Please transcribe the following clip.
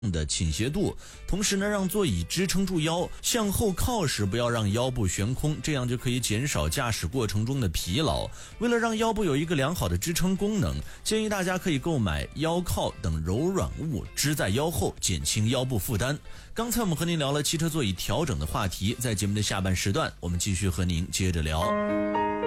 的倾斜度，同时呢让座椅支撑住腰，向后靠时不要让腰部悬空，这样就可以减少驾驶过程中的疲劳。为了让腰部有一个良好的支撑功能，建议大家可以购买腰靠等柔软物支在腰后，减轻腰部负担。刚才我们和您聊了汽车座椅调整的话题，在节目的下半时段我们继续和您接着聊。